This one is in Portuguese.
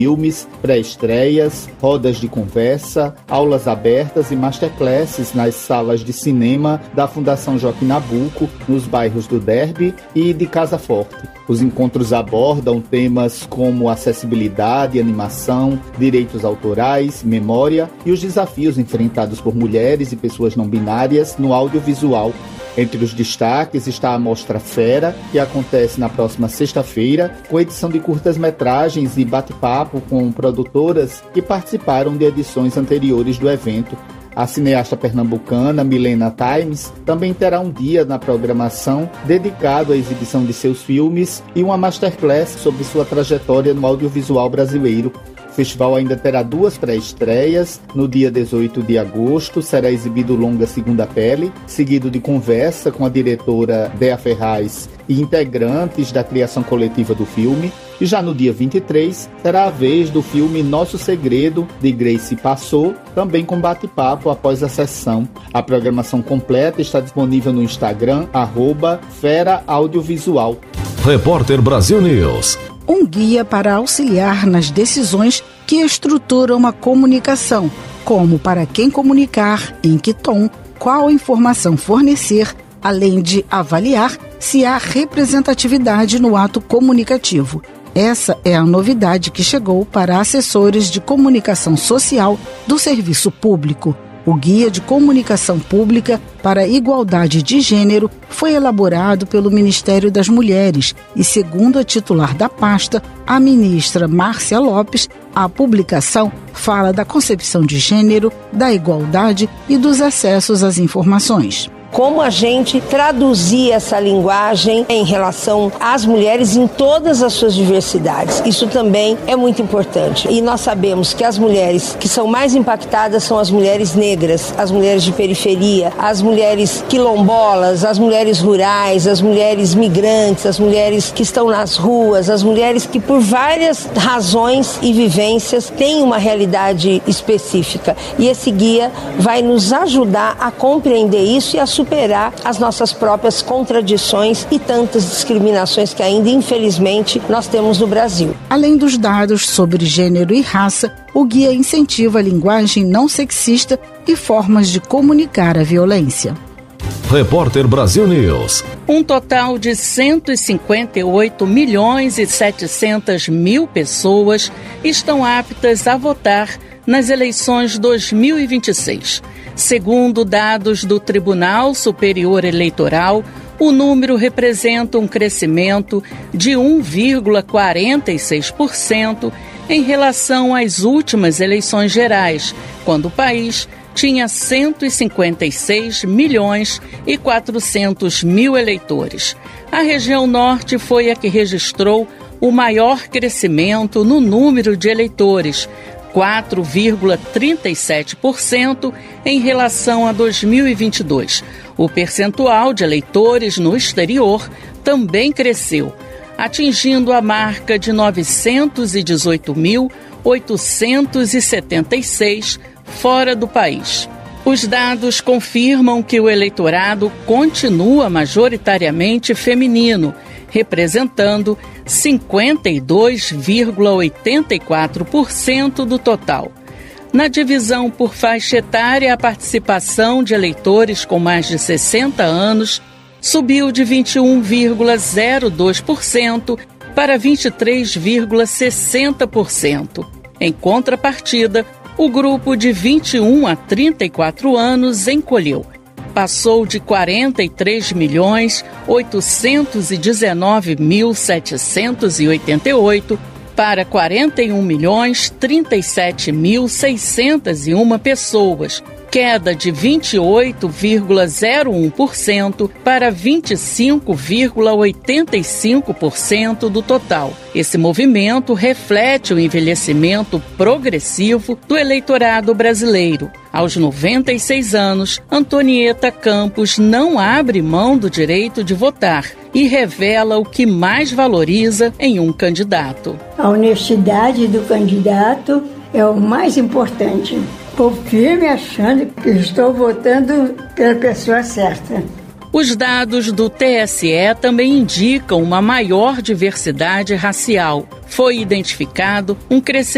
filmes, pré-estreias, rodas de conversa, aulas abertas e masterclasses nas salas de cinema da Fundação Joaquim Nabuco, nos bairros do Derby e de Casa Forte. Os encontros abordam temas como acessibilidade, animação, direitos autorais, memória e os desafios enfrentados por mulheres e pessoas não binárias no audiovisual. Entre os destaques está a Mostra Fera, que acontece na próxima sexta-feira, com edição de curtas-metragens e bate-papo com produtoras que participaram de edições anteriores do evento. A cineasta pernambucana Milena Times também terá um dia na programação dedicado à exibição de seus filmes e uma masterclass sobre sua trajetória no audiovisual brasileiro. O festival ainda terá 2 pré-estreias. No dia 18 de agosto será exibido o longa Segunda Pele, seguido de conversa com a diretora Dea Ferraz e integrantes da criação coletiva do filme. E já no dia 23 será a vez do filme Nosso Segredo, de Grace Passou, também com bate-papo após a sessão. A programação completa está disponível no Instagram, @Fera Audiovisual. Repórter Brasil News. Um guia para auxiliar nas decisões que estruturam a comunicação, como para quem comunicar, em que tom, qual informação fornecer, além de avaliar se há representatividade no ato comunicativo. Essa é a novidade que chegou para assessores de comunicação social do serviço público. O Guia de Comunicação Pública para a Igualdade de Gênero foi elaborado pelo Ministério das Mulheres e, segundo a titular da pasta, a ministra Márcia Lopes, a publicação fala da concepção de gênero, da igualdade e dos acessos às informações. Como a gente traduzir essa linguagem em relação às mulheres em todas as suas diversidades. Isso também é muito importante. E nós sabemos que as mulheres que são mais impactadas são as mulheres negras, as mulheres de periferia, as mulheres quilombolas, as mulheres rurais, as mulheres migrantes, as mulheres que estão nas ruas, as mulheres que por várias razões e vivências têm uma realidade específica. E esse guia vai nos ajudar a compreender isso e a superar as nossas próprias contradições e tantas discriminações que ainda, infelizmente, nós temos no Brasil. Além dos dados sobre gênero e raça, o guia incentiva a linguagem não sexista e formas de comunicar a violência. Repórter Brasil News. Um total de 158.700.000 pessoas estão aptas a votar nas eleições 2026. Segundo dados do Tribunal Superior Eleitoral, o número representa um crescimento de 1,46% em relação às últimas eleições gerais, quando o país tinha 156.400.000 eleitores. A região norte foi a que registrou o maior crescimento no número de eleitores, 4,37% em relação a 2022. O percentual de eleitores no exterior também cresceu, atingindo a marca de 918.876 fora do país. Os dados confirmam que o eleitorado continua majoritariamente feminino, representando 52,84% do total. Na divisão por faixa etária, a participação de eleitores com mais de 60 anos subiu de 21,02% para 23,60%. Em contrapartida, o grupo de 21 a 34 anos encolheu. Passou de 43.819.788 para 41.037.601 pessoas, queda de 28,01% para 25,85% do total. Esse movimento reflete o envelhecimento progressivo do eleitorado brasileiro. Aos 96 anos, Antonieta Campos não abre mão do direito de votar e revela o que mais valoriza em um candidato. A honestidade do candidato é o mais importante. Estou firme achando que estou votando pela pessoa certa. Os dados do TSE também indicam uma maior diversidade racial. Foi identificado um crescimento